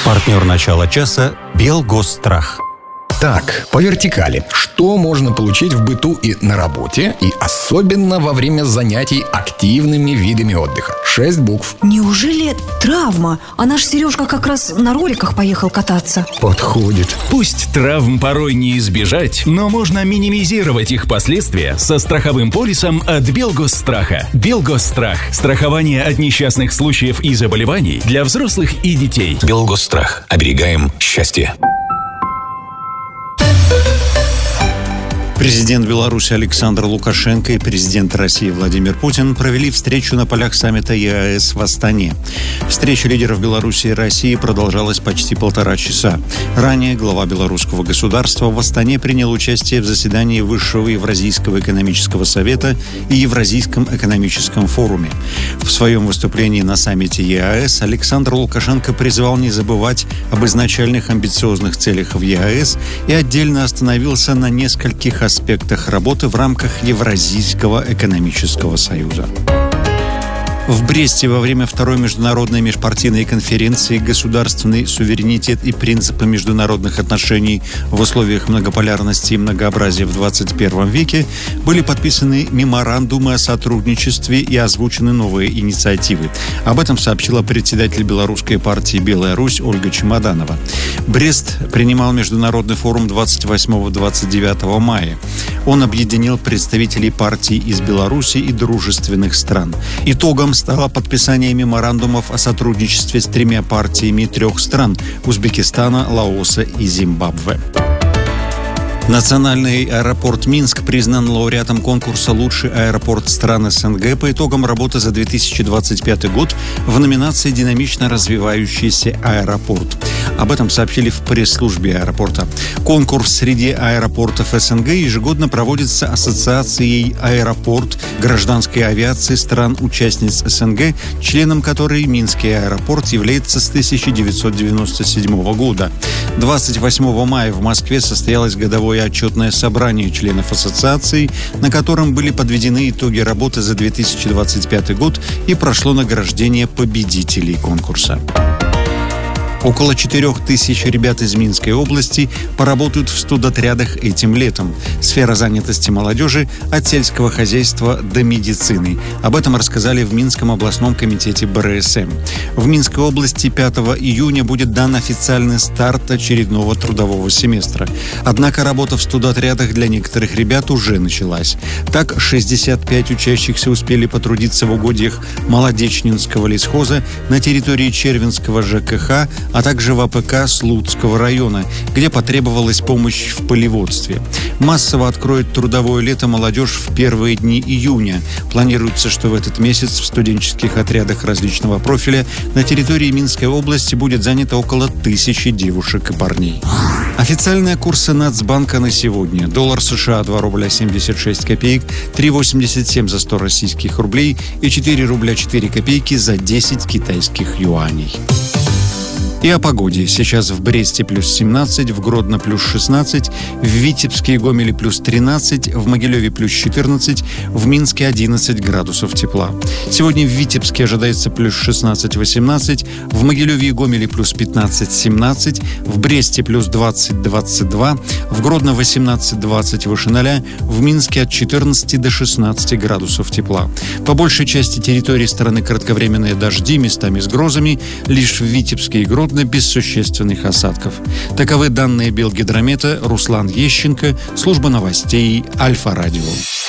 Партнер начала часа «Белгосстрах». Так, по вертикали. Что можно получить в быту и на работе, и особенно во время занятий активными видами отдыха? 6 букв. Неужели травма? А наш Сережка как раз на роликах поехал кататься. Подходит. Пусть травм порой не избежать, но можно минимизировать их последствия со страховым полисом от Белгосстрах. Белгосстрах. Страхование от несчастных случаев и заболеваний для взрослых и детей. Белгосстрах. Оберегаем счастье. Президент Беларуси Александр Лукашенко и президент России Владимир Путин провели встречу на полях саммита ЕАЭС в Астане. Встреча лидеров Беларуси и России продолжалась почти 1,5 часа. Ранее глава белорусского государства в Астане принял участие в заседании Высшего Евразийского экономического совета и Евразийском экономическом форуме. В своем выступлении на саммите ЕАЭС Александр Лукашенко призвал не забывать об изначальных амбициозных целях в ЕАЭС и отдельно остановился на нескольких аспектах работы в рамках Евразийского экономического союза. В Бресте во время второй международной межпартийной конференции «Государственный суверенитет и принципы международных отношений в условиях многополярности и многообразия в 21 веке» были подписаны меморандумы о сотрудничестве и озвучены новые инициативы. Об этом сообщила председатель белорусской партии «Белая Русь» Ольга Чемоданова. Брест принимал международный форум 28-29 мая. Он объединил представителей партий из Беларуси и дружественных стран. Итогом стало подписание меморандумов о сотрудничестве с 3 партиями 3 стран – Узбекистана, Лаоса и Зимбабве. Национальный аэропорт Минск признан лауреатом конкурса «Лучший аэропорт стран СНГ» по итогам работы за 2025 год в номинации «Динамично развивающийся аэропорт». Об этом сообщили в пресс-службе аэропорта. Конкурс среди аэропортов СНГ ежегодно проводится Ассоциацией «Аэропорт» гражданской авиации стран-участниц СНГ, членом которой Минский аэропорт является с 1997 года. 28 мая в Москве состоялось годовое отчетное собрание членов ассоциации, на котором были подведены итоги работы за 2025 год и прошло награждение победителей конкурса. Около 4000 ребят из Минской области поработают в студотрядах этим летом. Сфера занятости молодежи от сельского хозяйства до медицины. Об этом рассказали в Минском областном комитете БРСМ. В Минской области 5 июня будет дан официальный старт очередного трудового семестра. Однако работа в студотрядах для некоторых ребят уже началась. Так, 65 учащихся успели потрудиться в угодьях Молодечнинского лесхоза на территории Червинского ЖКХ, а также в АПК Слуцкого района, где потребовалась помощь в полеводстве. Массово откроет трудовое лето молодежь в первые дни июня. Планируется, что в этот месяц в студенческих отрядах различного профиля на территории Минской области будет занято около 1000 девушек и парней. Официальные курсы Нацбанка на сегодня. Доллар США 2 рубля 76 копеек, 3,87 за 100 российских рублей и 4 рубля 4 копейки за 10 китайских юаней. И о погоде. Сейчас в Бресте плюс 17, в Гродно плюс 16, в Витебске и Гомеле плюс 13, в Могилеве плюс 14, в Минске 11 градусов тепла. Сегодня в Витебске ожидается плюс 16-18, в Могилеве и Гомеле плюс 15-17, в Бресте плюс 20-22, в Гродно 18-20 выше 0, в Минске от 14 до 16 градусов тепла. По большей части территории страны кратковременные дожди, местами с грозами, лишь в Витебске и Гродно без существенных осадков. Таковы данные Белгидромета. Руслан Ещенко, служба новостей Альфа-Радио.